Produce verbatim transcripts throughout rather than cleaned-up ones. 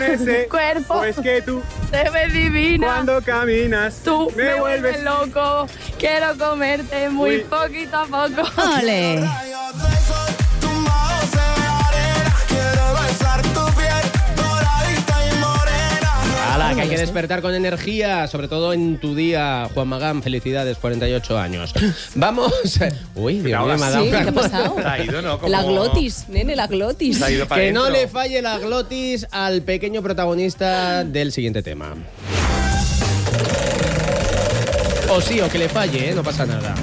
ese cuerpo, pues que tú te ves divina. Cuando caminas, tú me, me vuelves vuelves loco. Quiero comerte muy Uy. poquito a poco. ¡Ole! ¡Hala, que hay que despertar con energía! Sobre todo en tu día, Juan Magán. Felicidades, cuarenta y ocho años. Vamos... Uy, Dios mío, me ha dado Sí, una- ¿qué ha pasado? Se ha ido, ¿no? Como- La glotis, nene, la glotis. Se ha ido para Que no adentro. le falle la glotis al pequeño protagonista del siguiente tema. O sí, o que le falle, ¿eh? No pasa nada.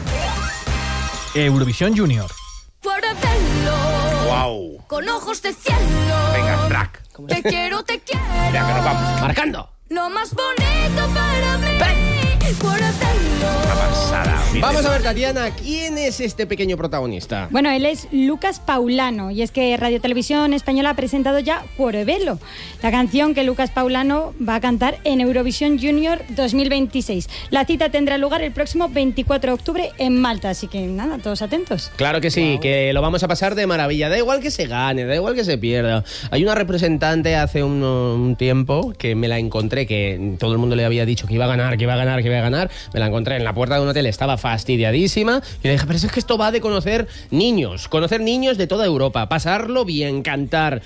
Eurovisión Junior. Por hacerlo Guau. con ojos de cielo. Venga, track. Te quiero, te quiero. Ya que nos vamos. Marcando. Lo más bonito para mí. Por hacerlo. Una pasada. Vamos a ver, Tatiana, ¿quién es este pequeño protagonista? Bueno, él es Lucas Paulano y es que Radio Televisión Española ha presentado ya Cuorebelo, la canción que Lucas Paulano va a cantar en Eurovisión Junior dos mil veintiséis. La cita tendrá lugar el próximo veinticuatro de octubre en Malta, así que nada, todos atentos. Claro que sí, que lo vamos a pasar de maravilla. Da igual que se gane, da igual que se pierda. Hay una representante hace un, un tiempo que me la encontré, que todo el mundo le había dicho que iba a ganar, que iba a ganar, que iba a ganar. Me la encontré en la puerta de un hotel, estaba fastidiadísima. Y le dije, pero es que esto va de conocer niños, conocer niños de toda Europa, pasarlo bien, cantar,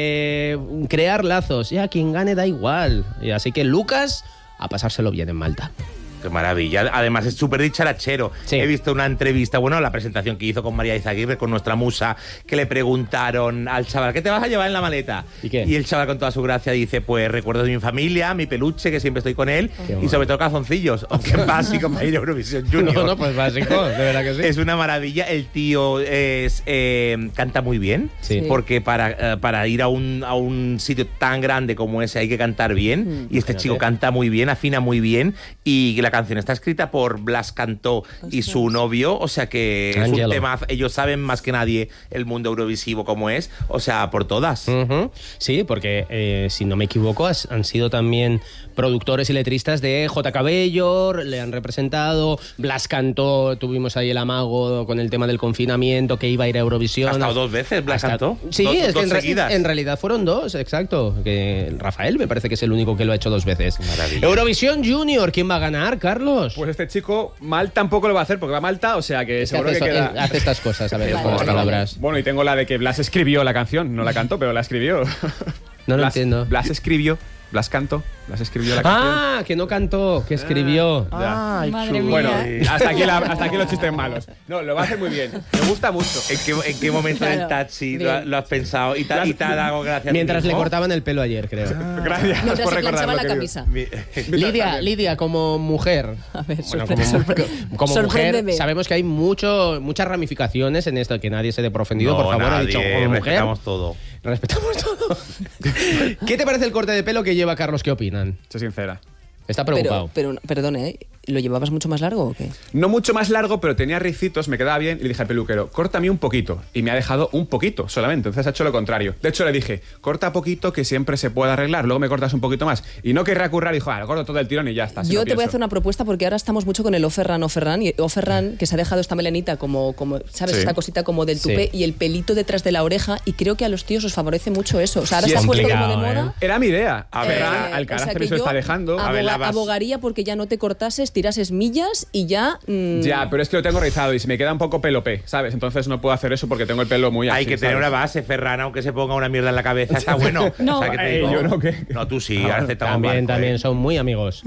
eh, crear lazos. Ya, quien gane da igual. Y así que Lucas, a pasárselo bien en Malta. Qué maravilla. Además es súper dicharachero. Sí. He visto una entrevista, bueno, la presentación que hizo con María Izaguirre, con nuestra musa, que le preguntaron al chaval, ¿qué te vas a llevar en la maleta? ¿Y qué? Y el chaval con toda su gracia dice, pues recuerdos de mi familia, mi peluche, que siempre estoy con él, Qué y bueno. sobre todo calzoncillos. Aunque es básico para ir a Eurovisión Junior. No, no, pues básico, de verdad que sí. Es una maravilla. El tío es, eh, canta muy bien, Sí. porque para, eh, para ir a un, a un sitio tan grande como ese hay que cantar bien. Mm. Y este Imagínate. chico canta muy bien, afina muy bien. Y la canción está escrita por Blas Cantó y su novio. O sea que es Angelo. un tema. Ellos saben más que nadie el mundo eurovisivo como es. O sea, por todas. Ujú. Sí, porque eh, si no me equivoco, has- han sido también productores y letristas de J. Cabello, le han representado, Blas Cantó, tuvimos ahí el amago con el tema del confinamiento, que iba a ir a Eurovisión. Ha estado dos veces Blas Hasta- Cantó. Sí, Dos- es que dos en, re- seguidas. en realidad fueron dos, exacto. Que Rafael me parece que es el único que lo ha hecho dos veces. Maravilla. Eurovisión Junior, ¿quién va a ganar, Carlos? Pues este chico mal tampoco lo va a hacer porque va a Malta, o sea que Es que seguro hace, que eso- queda... eh, hace estas cosas, a ver, Vale, con las vale. palabras. Bueno, y tengo la de que Blas escribió la canción, no la cantó, pero la escribió. No lo Blas, entiendo. Blas escribió, Blas cantó, Blas escribió la canción. Ah, que no cantó, que escribió. Ya. Ay, Madre chulo. Bueno, mía. hasta aquí, la- hasta aquí los chistes malos. No, lo va a hacer muy bien. Me gusta mucho. ¿En qué, en qué momento Claro. del taxi lo, Bien. lo has pensado? Y te, y te ha dado gracias. Mientras le mismo? cortaban el pelo ayer, creo. Gracias Mientras por se planchaba recordarlo, la querido. camisa. Mi- Lidia, Lidia, como mujer, A ver, bueno, sorpre- como, sorpre- como mujer, sorpréndeme. sabemos que hay mucho, muchas ramificaciones en esto, que nadie se dé por ofendido, No, por favor, nadie, ha dicho como mujer. respetamos todo. Respetamos todo. ¿Qué te parece el corte de pelo que lleva Carlos? ¿Qué opinan? Sé sincera. Está preocupado. Pero, pero, perdone, ¿eh? ¿Lo llevabas mucho más largo o qué? No mucho más largo, pero tenía ricitos, me quedaba bien y le dije al peluquero, córtame un poquito. Y me ha dejado un poquito solamente, entonces ha hecho lo contrario. De hecho le dije, corta poquito que siempre se puede arreglar, luego me cortas un poquito más. Y no querrá currar y dijo, ah, lo corto todo el tirón y ya está. así Yo lo te voy a pienso. hacer una propuesta porque ahora estamos mucho con el Oferran, Oferran, y Oferran que se ha dejado esta melenita como, como ¿sabes? Sí. Esta cosita como del Sí. tupé y el pelito detrás de la oreja y creo que a los tíos os favorece mucho eso. O sea, ahora Sí, se ha es puesto como de complicado, moda. ¿eh? Era mi idea. A ver, Eh, al o carácter sea, que se lo está yo dejando. aboga- A ver, la vas- abogaría porque ya no te cortases, tirases millas y ya... mm, Ya, pero es que lo tengo rizado y se me queda un poco pelo P, ¿sabes? Entonces no puedo hacer eso porque tengo el pelo muy así, Hay que tener ¿sabes? una base, Ferran, aunque se ponga una mierda en la cabeza, está bueno. No. O sea, que te Eh, digo- yo no, ¿qué? No, tú sí, Ah, aceptamos también, barco, también eh. son muy amigos.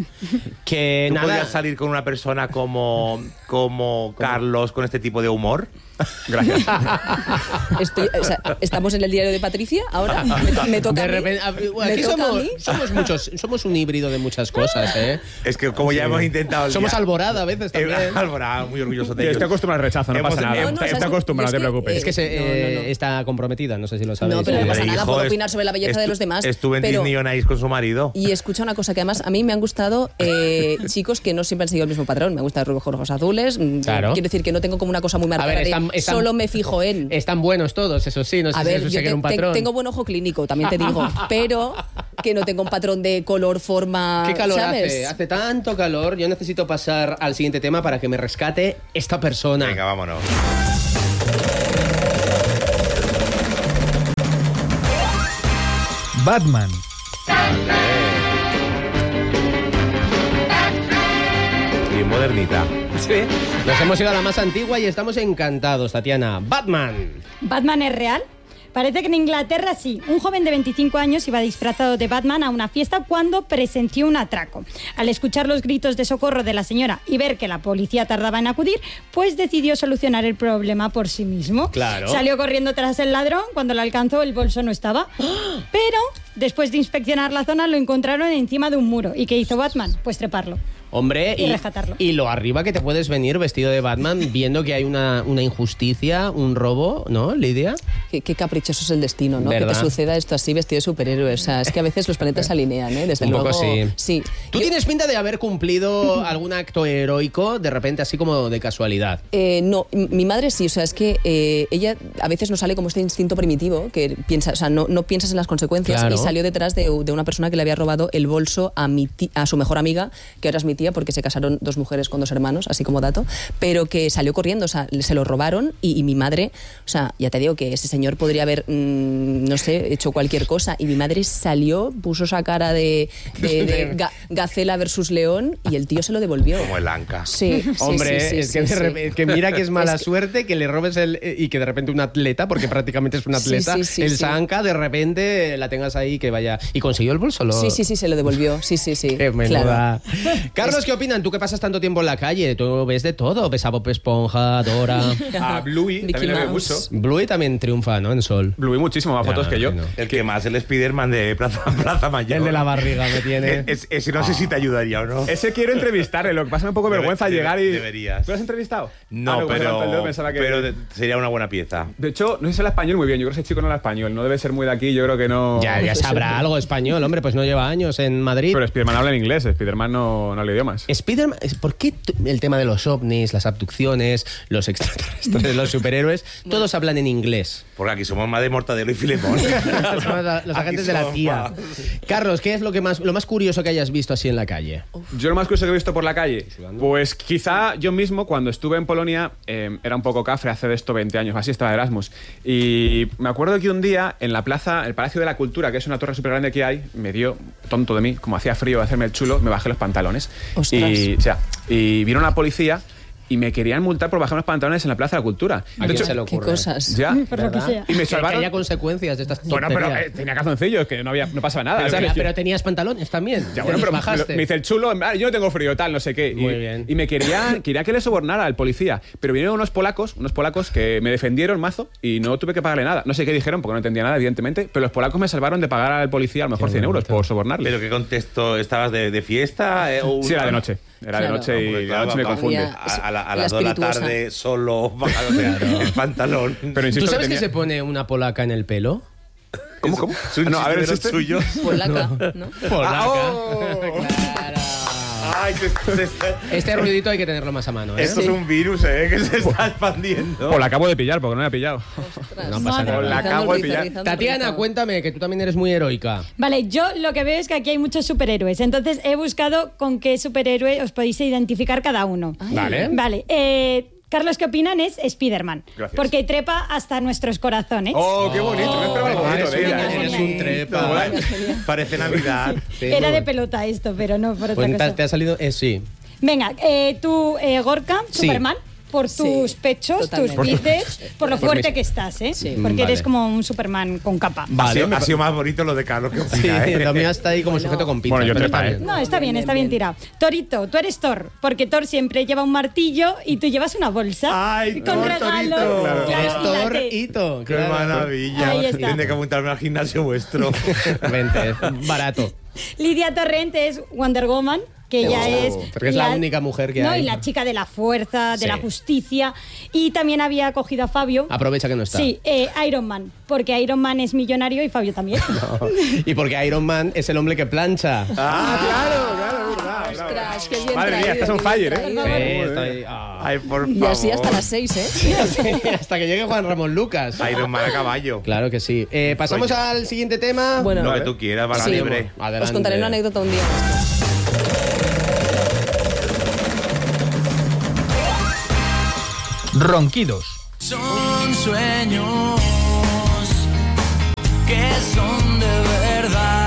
Que ¿Tú nada. podrías salir con una persona como, como Carlos con este tipo de humor? Gracias. estoy- o sea, estamos en el diario de Patricia, ahora me, me toca De a mí. repente, a- ¿Me aquí toca a somos, mí? somos muchos, somos un híbrido de muchas cosas, ¿eh? Es que como ya hemos intentado... el Somos día- Alborada a veces también. Eh, Alborada, muy orgulloso de Yo ellos. estoy acostumbrado al rechazo, no Hemos- pasa nada. No, no, Está- ¿sabes? está acostumbrado, Yo no te es que, preocupes. Es que se, No, no, eh, no. está comprometida, no sé si lo sabéis. No, pero no Eh, pasa Le nada, dijo, puedo est- opinar sobre la belleza de estu- los demás. Estuve en pero- Disney on Ice con su marido. Y escucha una cosa que además a mí me han gustado eh, chicos que no siempre han seguido el mismo patrón. Me gustan los ojos azules. mm, Claro. Quiero decir que no tengo como una cosa muy marcada ver, de están- están- solo me fijo en. Están buenos todos, eso sí, no sé A si ver, eso yo seguir te- un te- patrón. tengo buen ojo clínico, también te digo, pero que no tengo un patrón de color, forma, ¿Qué calor ¿sabes? hace? Hace tanto calor. Yo necesito pasar al siguiente tema para que me rescate esta persona. Venga, vámonos. Batman. Bien modernita. Sí. Nos hemos ido a la más antigua y estamos encantados, Tatiana. Batman. ¿Batman es real? Parece que en Inglaterra sí. Un joven de veinticinco años iba disfrazado de Batman a una fiesta cuando presenció un atraco. Al escuchar los gritos de socorro de la señora y ver que la policía tardaba en acudir, pues decidió solucionar el problema por sí mismo. Claro. Salió corriendo tras el ladrón. Cuando lo alcanzó, el bolso no estaba. Pero después de inspeccionar la zona, lo encontraron encima de un muro. ¿Y qué hizo Batman? Pues treparlo. Hombre, Y rescatarlo. y lo arriba que te puedes venir vestido de Batman viendo que hay una, una injusticia, un robo, ¿no, Lidia? Qué, qué caprichoso es el destino, ¿no? ¿Verdad? Que te suceda esto así vestido de superhéroe. O sea, es que a veces los planetas se alinean, ¿eh? Desde Un luego. poco sí. Sí. Tú Yo- tienes pinta de haber cumplido algún acto heroico de repente así como de casualidad. Eh, no, m- mi madre sí, o sea, es que eh, ella a veces nos sale como este instinto primitivo, que piensa, o sea, no, no piensas en las consecuencias, Claro. y salió detrás de, de una persona que le había robado el bolso a, mi ti- a su mejor amiga, que ahora es mi tía, porque se casaron dos mujeres con dos hermanos, así como dato, pero que salió corriendo, o sea, se lo robaron y, y mi madre, o sea, ya te digo que ese señor podría haber, mmm, no sé, hecho cualquier cosa, y mi madre salió, puso esa cara de, de- de ga- gacela versus león, y el tío se lo devolvió. Como el Anca. Sí, sí, Hombre, sí, sí, es, sí, que de sí. repente- que mira que es mala Es que- suerte que le robes el eh, y que de repente un atleta, porque prácticamente es un Sí, atleta, sí, sí, el sí. Sanka, de repente la tengas ahí que vaya. ¿Y consiguió el bolso? Lo... Sí, sí, sí, se lo devolvió. Sí, sí, sí. Qué menuda. Claro. Carlos, ¿qué opinan? Tú que pasas tanto tiempo en la calle, tú ves de todo, ves a Bob Esponja, Dora. A Bluey Mickey también le veo Mouse. mucho. Bluey también triunfa, ¿no? En Sol. Bluey muchísimo más Ya, fotos me que yo. imagino. El que más, el Spiderman de Plaza, Plaza Mayor. El de la barriga me tiene. Es- Ese no sé si te ayudaría o no. Ese quiero entrevistarle, lo que pasa me un poco Debe- vergüenza debe- llegar y... deberías. ¿Tú lo has entrevistado? No, Ah, pues era un pero, pelo, pensaba que- pero de- sería una buena pieza. De hecho, no sé si habla español muy bien. Yo creo que ese chico no habla español. No debe ser muy de aquí. Yo creo que no... Ya, ya sabrá algo español, hombre, pues no lleva años en Madrid. Pero Spiderman habla en inglés. Spiderman no, no habla idiomas. Spiderman, ¿por qué t- el tema de los ovnis, las abducciones, los extraterrestres, los superhéroes, todos hablan en inglés? Porque aquí somos más de Mortadelo y Filemón. Somos la- los Aquí agentes de la somos tía. más. Carlos, ¿qué es lo que más lo más curioso que hayas visto así en la calle? Yo lo más curioso que he visto por la calle, pues quizá yo mismo cuando estuve en Polonia eh, era un poco cafre hace de esto veinte años, así estaba de Erasmus. Y me acuerdo que un día en la plaza, el Palacio de la Cultura, que es una torre súper grande que hay, me dio, tonto de mí, como hacía frío hacerme el chulo, me bajé los pantalones. Ostras. Y, o sea, y vino la policía y me querían multar por bajar los pantalones en la Plaza de la Cultura. ¿A De quién hecho, se le Qué ocurre? cosas. ya. Por lo que ¿Verdad? sea. Y me Que- salvaron. Que haya consecuencias de estas Bueno, pero tonterías. eh, tenía calzoncillos, que no, había, no pasaba nada. Pero, ¿sabes? tenía- pero tenías pantalones también. Ya, bueno, pero me, bajaste. me dice el chulo, "Ah, yo no tengo frío, tal, no sé qué. Y, Muy bien. y me quería, quería que le sobornara al policía. Pero vinieron unos polacos, unos polacos que me defendieron mazo y no tuve que pagarle nada. No sé qué dijeron porque no entendía nada, evidentemente. Pero los polacos me salvaron de pagar al policía a lo mejor Qué cien euros bonito. por sobornarle. ¿Pero qué contexto? ¿Estabas de, de fiesta? Eh, o Sí, era de una- noche. Era Claro. de noche No, y porque la claro, noche me va- confunde. Ya. A, a la- a La las dos de la espirituosa. tarde, solo, bajándose el pantalón. Pero insisto ¿Tú sabes que que tenía- se pone una polaca en el pelo? ¿Cómo, cómo? Es un No, a ver, chiste de los ¿existe? suyos. Polaca, ¿no? Polaca. Ah, oh. Claro. Ay, que esto, se está- Este ruidito hay que tenerlo más a mano, ¿eh? esto es un virus, ¿eh? Que se está expandiendo. O la acabo de pillar porque no la he pillado. No pasa Madre nada. La acabo de pillar. Tatiana, cuéntame, que tú también eres muy heroica. Vale, yo lo que veo es que aquí hay muchos superhéroes. Entonces he buscado con qué superhéroe os podéis identificar cada uno. Vale. Vale. eh, Carlos, ¿qué opinan? Es Spiderman. Gracias. Porque trepa hasta nuestros corazones. Oh, qué bonito. No esperaba algo bonito eres, de ella. un- ¿eh? eres un trepa. Parece Navidad. Sí, Era muy- de pelota esto, pero no por otra Pues te, cosa. te ha salido. Eh, sí. Venga, eh, tú, eh, Gorka, Sí. Superman, por Sí, tus pechos, totalmente. tus bíceps, por lo Por fuerte mis- que estás, ¿eh? Sí. Porque Vale. eres como un Superman con capa. ha, Vale. sido, me- ha sido más bonito lo de Carlos que Sí, opina, ¿eh? lo mío está ahí como Bueno. sujeto con pinzas. Bueno, yo pero trepa, está ¿eh? bien. No, está bien, Bien, está bien, bien. tirado. Torito, tú eres Thor, porque Thor siempre lleva un martillo y tú llevas una bolsa. Ay, con Thor, regalo. Torito. Claro, Eres Thor fíjate. Hito. ¡Qué claro. maravilla! Ahí está. Tendré que apuntarme al gimnasio vuestro. Vente, barato. Lidia Torrente es Wonder Woman, que ella es... porque es la única mujer que no, hay. y la chica de la fuerza, de Sí. la justicia. Y también había cogido a Fabio. Aprovecha que no está. Sí, eh, Iron Man, porque Iron Man es millonario y Fabio también. Y porque Iron Man es el hombre que plancha. Ah, claro, claro, verdad. Ostras, qué bien Madre mía, traído, estás on qué bien fire, ¿eh? traído. Sí, Sí, estoy- ah. Ay, por favor. Y así hasta las seis, ¿eh? Hasta que llegue Juan Ramón Lucas. Iron Man a caballo. Claro que sí. Eh, Pasamos Coño. al siguiente tema. Bueno, Lo que tú quieras, barra Sí. libre. Adelante. os contaré una anécdota un día. Ronquidos. Son sueños que son de verdad.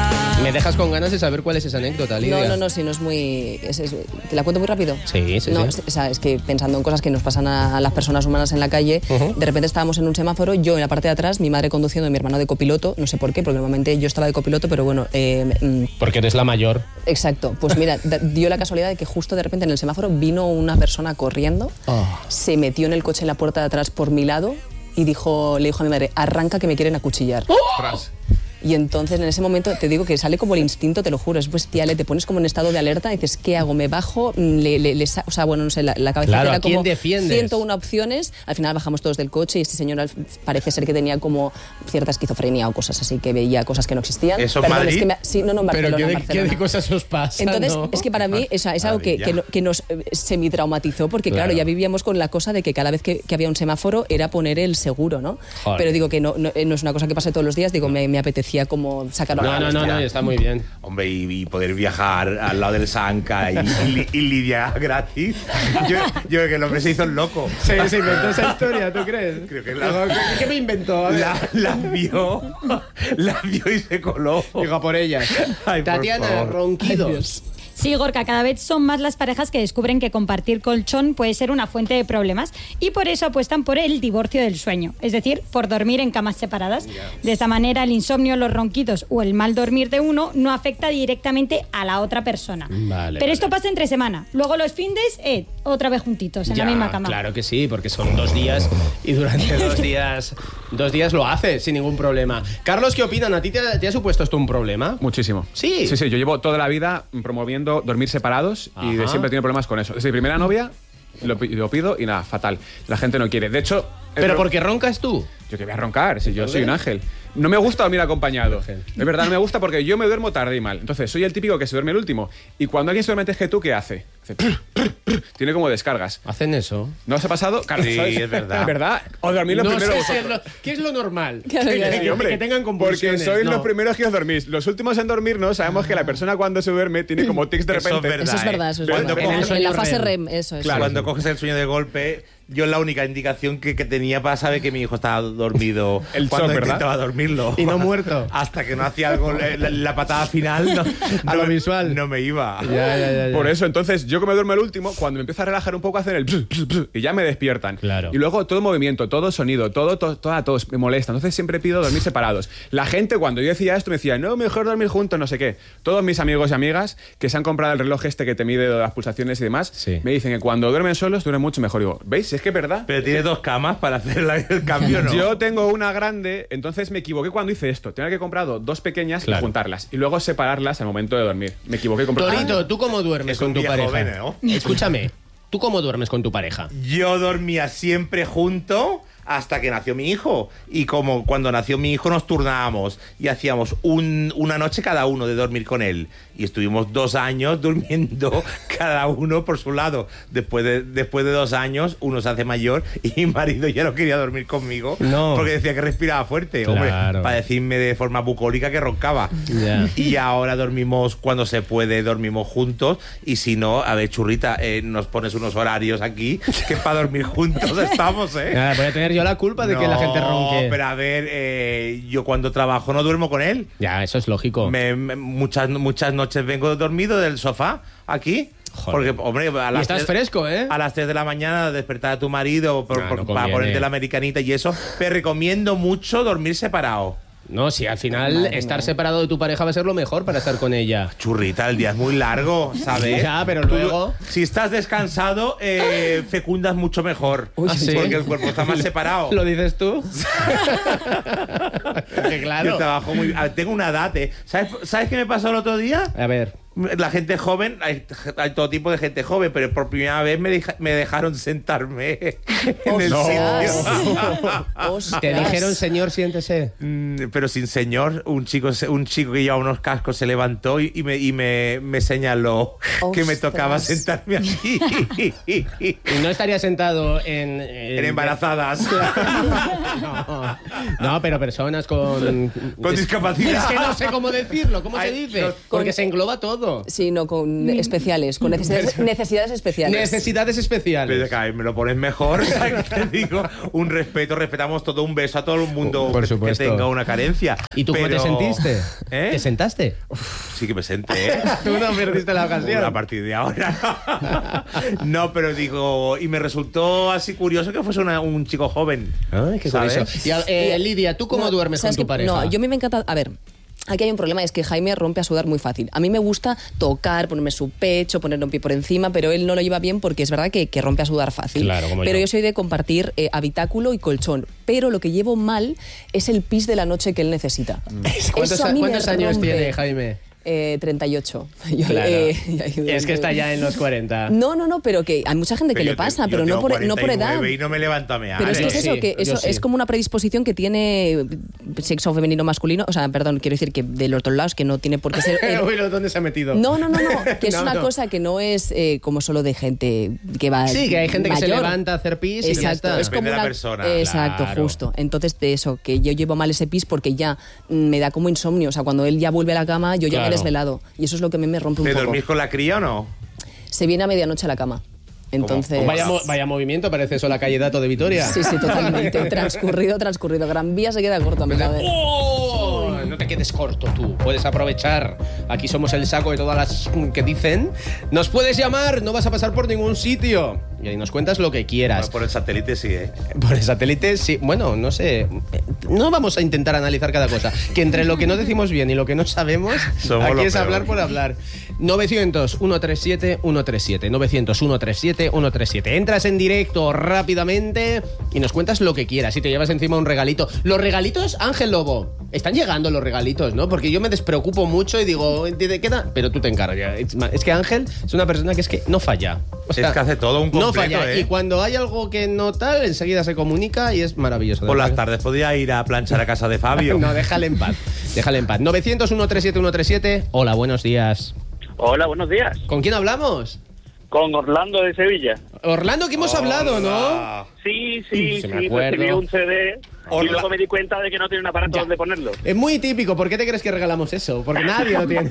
Me dejas con ganas de saber cuál es esa anécdota, Lidia. No, no, no, sí, no es muy... es- es- ¿Te la cuento muy rápido? Sí, sí, no, sí. es- O sea, es que pensando en cosas que nos pasan a, a las personas humanas en la calle, Ujú. de repente estábamos en un semáforo, yo en la parte de atrás, mi madre conduciendo y mi hermano de copiloto, no sé por qué, porque normalmente yo estaba de copiloto, pero bueno, eh, mm, Porque eres la mayor. exacto. Pues mira, da- dio la casualidad de que justo de repente en el semáforo vino una persona corriendo, Oh. se metió en el coche en la puerta de atrás por mi lado y dijo, le dijo a mi madre, arranca que me quieren acuchillar. Ostras. Y entonces en ese momento te digo que sale como el instinto, te lo juro, es bestial, te pones como en estado de alerta, dices, ¿qué hago? ¿Me bajo? Le, le- le sa- o sea, bueno, no sé, la, la cabeza Claro, era ¿a quién como defiendes? ciento una opciones, al final bajamos todos del coche y este señor al- parece ser que tenía como cierta esquizofrenia o cosas así, que veía cosas que no existían. ¿Eso en Perdón, Madrid? es que me- sí, no, no, en Pero Barcelona, ¿qué en de, Barcelona. qué de cosas os pasa, Entonces, no? es que para mí es, es algo que, que, no- que nos eh, semi-traumatizó, porque claro. Claro. ya vivíamos con la cosa de que cada vez que, que había un semáforo era poner el seguro, ¿no? Joder. Pero digo que no, no, no es una cosa que pase todos los días, digo, me, me apetecía como sacarlo a No, la no, no, palestra. no, está muy bien. Hombre, y, y poder viajar al lado del Sanca y, y, y Lidia gratis. Yo, yo creo que el hombre se hizo el loco. Se, se inventó esa historia, ¿tú crees? Creo que la- ¿Qué, qué me inventó? A ver. La, la vio, la vio y se coló. Diga por ellas. Ay, por Tatiana, favor. ronquidos. Sí, Gorka, cada vez son más las parejas que descubren que compartir colchón puede ser una fuente de problemas y por eso apuestan por el divorcio del sueño, es decir, por dormir en camas separadas. De esta manera, el insomnio, los ronquidos o el mal dormir de uno no afecta directamente a la otra persona. Vale, Pero vale. esto pasa entre semana. Luego los findes, eh, otra vez juntitos, en Ya, la misma cama. Claro que sí, porque son dos días y durante dos días dos días lo haces sin ningún problema. Carlos, ¿qué opinan? ¿A ti te, ha- te ha supuesto esto un problema? Muchísimo. Sí. Sí, sí, yo llevo toda la vida promoviendo dormir separados y de Ajá. siempre he tenido problemas con eso. Desde mi primera novia lo, pi- lo pido y nada, fatal. La gente no quiere. De hecho... el ¿Pero pro- porque roncas tú? Yo que voy a roncar, si yo Entonces- soy un ángel. No me gusta dormir acompañado. Ángel. Es verdad, no me gusta porque yo me duermo tarde y mal. Entonces, soy el típico que se duerme el último. Y cuando alguien se duerme antes que tú, ¿qué hace? Hace Tiene como descargas. ¿Hacen eso? ¿No os ha pasado? Claro, Sí, ¿sabes? es verdad. ¿Verdad? O dormir los No primeros sé si es vosotros. lo- ¿Qué es lo normal? Claro, que, claro. que- Sí, hombre, que tengan porque convulsiones. sois No. los primeros que os dormís. Los últimos en dormirnos sabemos que la persona cuando se duerme tiene como tics de Eso es repente. verdad. Eso es verdad, eso es Cuando verdad. coges En, el en la sueño fase R E M. R E M, eso es. Claro. Cuando coges el sueño de golpe, yo la única indicación que, que tenía para saber que mi hijo estaba dormido El cuando shock, ¿verdad? intentaba dormirlo. Y no muerto. Hasta que no hacía algo, la, la- la patada final, no, A lo no- visual. no me iba. Ya, ya, ya, ya. Por eso, entonces, yo que me duermo el último, cuando me empiezo a relajar un poco, hacen el bzz, bzz, bzz, y ya me despiertan. Claro. Y luego todo movimiento, todo sonido, todo, to- toda tos me molesta. Entonces siempre pido dormir separados. La gente, cuando yo decía esto, me decía, no, mejor dormir juntos, no sé qué. Todos mis amigos y amigas que se han comprado el reloj este que te mide las pulsaciones y demás, Sí. me dicen que cuando duermen solos duermen mucho mejor. Y digo, ¿veis? Es que es verdad. Pero tienes dos camas para hacer la- el cambio, ¿no? Yo tengo una grande, entonces me equivoqué cuando hice esto. Tenía que comprar dos pequeñas Claro. y juntarlas. Y luego separarlas al momento de dormir. Me equivoqué comprando. Torito, ¿tú cómo duermes Es con un tu día pareja? joven, ¿no? Escúchame, ¿tú cómo duermes con tu pareja? Yo dormía siempre junto hasta que nació mi hijo. Y como cuando nació mi hijo nos turnábamos y hacíamos un- una noche cada uno de dormir con él. Y estuvimos dos años durmiendo cada uno por su lado. Después de, después de dos años uno se hace mayor y mi marido ya no quería dormir conmigo. No. Porque decía que respiraba fuerte. Claro. Hombre, para decirme de forma bucólica que roncaba. Ya. Y ahora dormimos cuando se puede, dormimos juntos. Y si no, a ver, churrita, eh, nos pones unos horarios aquí que para dormir juntos estamos, ¿eh? Ah, voy a tener yo la culpa de que la gente ronque. No, pero a ver, eh, yo cuando trabajo no duermo con él. Ya, eso es lógico. Me- me- muchas, muchas noches vengo dormido del sofá, aquí. Joder. Porque, hombre, a Y las estás tres- fresco, ¿eh? A las tres de la mañana despertar a tu marido por- Ah, por- no para conviene. ponerte la americanita y eso. Pero recomiendo mucho dormir separado. No, si al final estar separado de tu pareja va a ser lo mejor para estar con ella. Churrita, el día es muy largo, ¿sabes? Ya, pero Tú, luego- si estás descansado, eh, fecundas mucho mejor. ¿Ah, sí? Porque el cuerpo está más separado. ¿Lo dices tú? que Yo claro. trabajo muy... a ver, tengo una edad, ¿eh? ¿Sabes, ¿Sabes qué me pasó el otro día? A ver. La gente joven, hay, hay todo tipo de gente joven, pero por primera vez me, deja- me dejaron sentarme en el Ostras. sitio. Ostras. Te dijeron, señor, siéntese. Mm, pero sin señor, un chico, se- un chico que llevaba unos cascos se levantó y, y me, y me, me señaló que me Ostras. tocaba sentarme aquí. Y no estaría sentado en... En embarazadas. No, no, pero personas con... Con discapacidad. Es que no sé cómo decirlo. ¿Cómo se Ay, dice? no, Porque se engloba todo. tampoco? Sí, no, con especiales, con necesidades, necesidades especiales. Necesidades especiales. Pero que me lo pones mejor, o sea, que te digo, un respeto, respetamos todo, un beso a todo el mundo Por que, que supuesto. tenga una carencia. ¿Y tú cómo te Pero- sentiste? ¿Eh? ¿Te sentaste? Sí que me senté, ¿eh? Tú no perdiste la ocasión. A partir de ahora. No, pero digo, y me resultó así curioso que fuese una- un chico joven. Ay, qué ¿sabes? curioso. Y, eh, Lidia, ¿tú cómo No, duermes con ¿sabes tu qué? pareja? No, yo a mí me encanta... A ver... Aquí hay un problema, es que Jaime rompe a sudar muy fácil. A mí me gusta tocar, ponerme su pecho, ponerle un pie por encima, pero él no lo lleva bien porque es verdad que, que rompe a sudar fácil. Claro, como pero yo. yo soy de compartir eh, habitáculo y colchón. Pero lo que llevo mal es el pis de la noche que él necesita. ¿Cuántos, Eso a mí me cuántos años rompe. tiene Jaime? Eh, treinta y ocho. Yo, Claro. eh, ya ayudo. Es que está ya en los cuarenta. No, no, no, pero que hay mucha gente que Pero le yo te- pasa, yo pero no tengo por, no por edad. cuarenta y nueve y no me levanto a mear. Pero es que ¿eh? es eso, sí, que yo eso sí. es como una predisposición que tiene sexo femenino masculino, o sea, perdón, quiero decir que de los dos lados, que no tiene por qué ser... eh, Uy, ¿dónde se ha metido? no, no, no, no, que es No, una no. cosa que no es eh, como solo de gente que va Sí, que hay gente que se mayor. levanta a hacer pis y ya Exacto, está. es como Depende de la una- persona. Exacto, Claro. justo. Entonces, de eso, que yo llevo mal ese pis porque ya mm, me da como insomnio, o sea, cuando él ya vuelve a la cama, yo ya me he Claro. desvelado. Y eso es lo que a mí me rompe un ¿Te poco. dormís con la cría o no? Se viene a medianoche a la cama. Entonces... ¿Cómo? Vaya, mo- vaya movimiento, parece eso la calle Dato de Vitoria. Sí, sí, totalmente. transcurrido, transcurrido. Gran Vía se queda corta, me cabe. ¡Oh! No te quedes corto tú, puedes aprovechar. Aquí somos el saco de todas las que dicen. Nos puedes llamar, no vas a pasar por ningún sitio. Y ahí nos cuentas lo que quieras. Por el satélite sí, ¿eh? Por el satélite, sí. Bueno, no sé. No vamos a intentar analizar cada cosa. Que entre lo que no decimos bien y lo que no sabemos, Somos aquí lo es peor. hablar por hablar. novecientos, ciento treinta y siete, ciento treinta y siete. novecientos, ciento treinta y siete, ciento treinta y siete. Entras en directo rápidamente y nos cuentas lo que quieras. Y te llevas encima un regalito. Los regalitos, Ángel Lobo. Están llegando los regalitos, ¿no? Porque yo me despreocupo mucho y digo, ¿te queda? Pero tú te encargas. Es que Ángel es una persona que es que no falla. O Es que hace todo un completo, No falla. ¿eh? Y cuando hay algo que no tal, enseguida se comunica y es maravilloso. Por las tardes podría ir a planchar a casa de Fabio. No, déjale en paz. Déjale en paz. novecientos, ciento treinta y siete, ciento treinta y siete. Hola, buenos días. Hola, buenos días. ¿Con quién hablamos? Con Orlando de Sevilla. Orlando, que hemos hablado, ¿no? Hola. Sí, sí, Se sí, me acuerdo. recibí un C D Hola. y luego me di cuenta de que no tiene un aparato Ya. donde ponerlo. Es muy típico. ¿Por qué te crees que regalamos eso? Porque nadie lo tiene.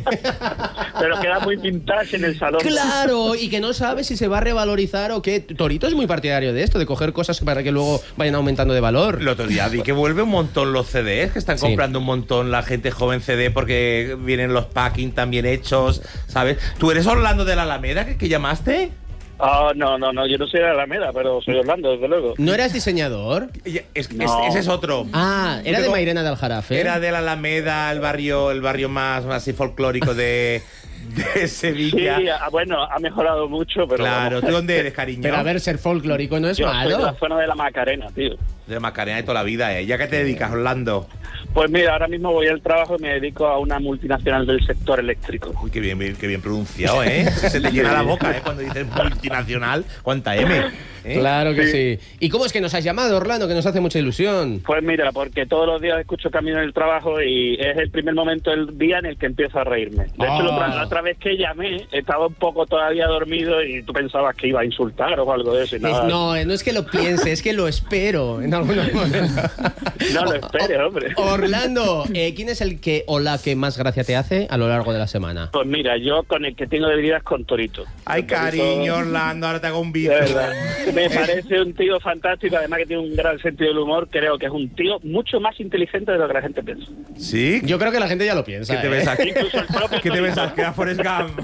Pero queda muy vintage en el salón. Claro, y que no sabes si se va a revalorizar o qué. Torito es muy partidario de esto, de coger cosas para que luego vayan aumentando de valor. El otro día vi que vuelve un montón los C Ds, que están Sí. comprando un montón la gente joven C D porque vienen los packing tan bien hechos, ¿sabes? ¿Tú eres Orlando de la Alameda que, que llamaste? Ah, no, no, no, yo no soy de Alameda, pero soy Orlando, desde luego. ¿No eras diseñador? Y- es- es- No. ese es otro. Ah, era de Digo, Mairena de Aljarafe. Era de la Alameda, el barrio, el barrio más así folclórico de, de Sí, Sevilla. ah, bueno, ha mejorado mucho, pero... Claro, vamos. ¿tú dónde eres, cariño? Pero a ver, ser folclórico no es Yo soy de la malo. zona de la Macarena, tío. De Macarena de toda la vida, ¿eh? ¿Ya que te dedicas, Orlando? Pues mira, ahora mismo voy al trabajo y me dedico a una multinacional del sector eléctrico. Uy, qué bien, bien- qué bien pronunciado, ¿eh? Se te llena la boca, ¿eh? Cuando dices multinacional, ¿cuánta M? ¿eh? Claro que sí. ¿Y cómo es que nos has llamado, Orlando? Que nos hace mucha ilusión. Pues mira, porque todos los días escucho camino en el trabajo y es el primer momento del día en el que empiezo a reírme. De hecho, Ah. la otra- la otra vez que llamé, estaba un poco todavía dormido y tú pensabas que iba a insultar o algo de eso. y Es- nada. no, eh, no es que lo piense, es que lo espero en algunos momentos. No lo esperes, hombre. Orlando, eh, ¿quién es el que o la que más gracia te hace a lo largo de la semana? Pues mira, yo con el que tengo debilidad es con Torito. Ay, Con Torito, cariño, Orlando, ahora te hago un de bife. verdad. Me parece un tío fantástico, además que tiene un gran sentido del humor. Creo que es un tío mucho más inteligente de lo que la gente piensa. ¿Sí? Yo creo que la gente ya lo piensa. ¿Qué te ¿eh? ves aquí? Incluso el propio ¿Qué te Torito. ves aquí? A Forrest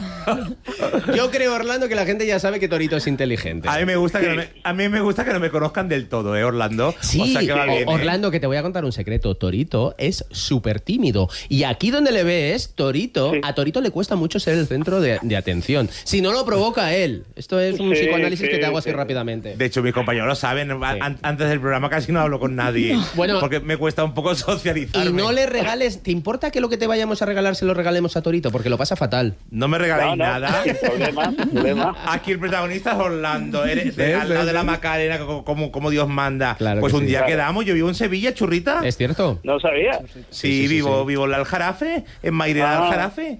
Gump. Yo creo, Orlando, que la gente ya sabe que Torito es inteligente. A mí me gusta que no me, a mí me gusta que no me conozcan del todo, ¿eh, Orlando? Sí, O sea que va o- bien, ¿eh? Orlando, que te voy a contar un secreto. Torito es súper tímido. Y aquí donde le ves, Torito, Sí. a Torito le cuesta mucho ser el centro de, de atención. Si no lo provoca él. Esto es un Sí, psicoanálisis sí, que te hago así sí. rápidamente. De hecho, mis compañeros lo saben. An- antes del programa casi no hablo con nadie. Bueno. porque me cuesta un poco socializarme. Y no le regales, ¿te importa que lo que te vayamos a regalar se lo regalemos a Torito? Porque lo pasa fatal. No me regaléis No, no, nada. sin problema, sin problema. Aquí el protagonista es Orlando, eres de, ¿Ves? al lado ¿Ves? de la Macarena, como, como, como Dios manda. Claro pues que un sí. día Claro. quedamos, yo vivo en Sevilla, churrita. ¿Es cierto? No sabía. Sí, sí, sí, vivo, sí. vivo en el Aljarafe, en Mairena del Ah. Aljarafe.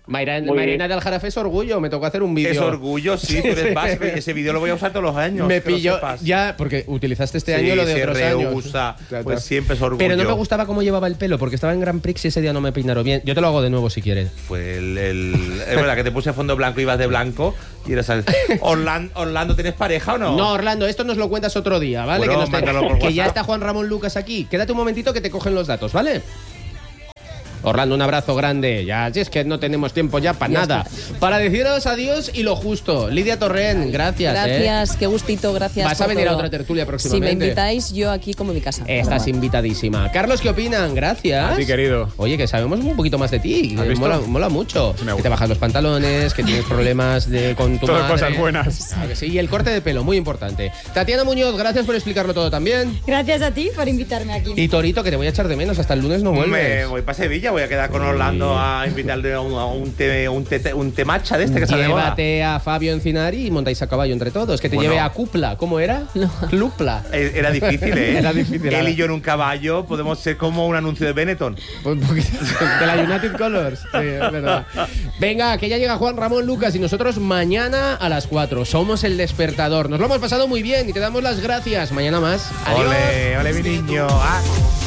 Mayra, Muy Mairena bien. del Jarafe es orgullo, me tocó hacer un vídeo. Es orgullo, sí, tú eres vasco y ese vídeo lo voy a usar todos los años. Me que lo pilló, sepas. ya, porque utilizaste este Sí, año lo de se otros reusa, años. pues siempre es orgullo. Pero no me gustaba cómo llevaba el pelo, porque estaba en Grand Prix y ese día no me peinaron bien. Yo te lo hago de nuevo si quieres. Pues el, el- es verdad que te puse fondo blanco y ibas de blanco y eres al... Orlando, Orlando, ¿tienes pareja o no? No, Orlando, esto nos lo cuentas otro día, ¿vale? Bueno, que nos te- mándalo por que ya WhatsApp. está Juan Ramón Lucas aquí. Quédate un momentito que te cogen los datos, ¿vale? Orlando, un abrazo grande. Ya, si es que no tenemos tiempo ya para Ya nada. Para deciros adiós y lo justo. Lidia Torrent, gracias. ¿eh? Gracias, qué gustito, gracias. Vas a por venir a todo. otra tertulia Si me próximamente. invitáis, yo aquí como mi casa. Estás invitadísima. Carlos, ¿qué opinan? Gracias. A ti, querido. Oye, que sabemos un poquito más de ti. ¿Has Que visto? mola, mola mucho. Me Que gusta. te bajas los pantalones, que tienes problemas de, con tu Todas madre. cosas buenas. Claro que sí. Y el corte de pelo, muy importante. Tatiana Muñoz, gracias por explicarlo todo también. Gracias a ti por invitarme aquí. Y Torito, que te voy a echar de menos. Hasta el lunes no Me vuelves. voy para Sevilla, voy a quedar con Orlando a invitarle a un, a un, té, un, té, un té matcha de este que sale de moda. Llévate a Fabio Encinari y montáis a caballo entre todos. Que te Bueno. lleve a Cupla. ¿Cómo era? No. Clupla. Eh, Era difícil, ¿eh? Era difícil, Él ¿eh? y yo en un caballo podemos ser como un anuncio de Benetton. Un poquito de la United Colors. Sí, es verdad. Venga, que ya llega Juan Ramón Lucas y nosotros mañana a las cuatro. Somos El Despertador. Nos lo hemos pasado muy bien y te damos las gracias. Mañana más. Adiós. Ole, ole mi niño. Ah.